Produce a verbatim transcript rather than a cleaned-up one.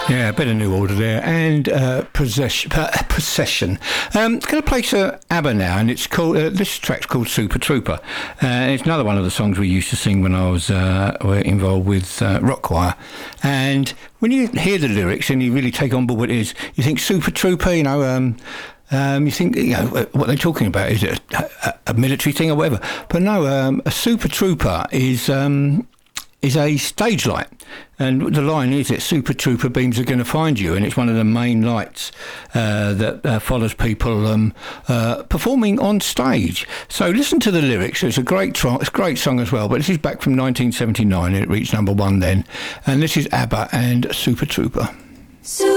Yeah, a bit of New Order there, and uh, Procession. Uh, procession. Um, going to play Sir ABBA now, and it's called. Uh, this track's called Super Trooper. Uh, it's another one of the songs we used to sing when I was uh, involved with uh, rock choir. And when you hear the lyrics and you really take on board what it is, you think Super Trooper. You know. Um, Um, you think, you know, what they're talking about, is it a, a, a military thing or whatever? But no, um, a Super Trooper is um, is a stage light. And the line is that Super Trooper beams are going to find you. And it's one of the main lights uh, that uh, follows people um, uh, performing on stage. So listen to the lyrics. It's a great, tro- it's a great song as well. But this is back from nineteen seventy-nine. It reached number one then. And this is ABBA and Super Trooper.